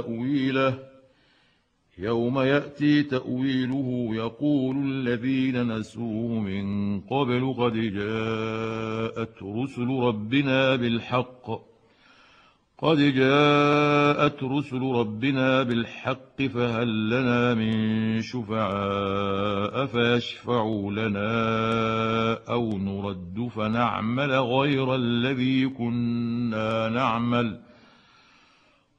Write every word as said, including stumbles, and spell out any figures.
تأويله يوم يأتي تأويله يقول الذين نسوه من قبل قد جاءت رسل ربنا بالحق قد جاءت رسل ربنا بالحق فهل لنا من شفعاء فيشفعوا لنا أو نرد فنعمل غير الذي كنا نعمل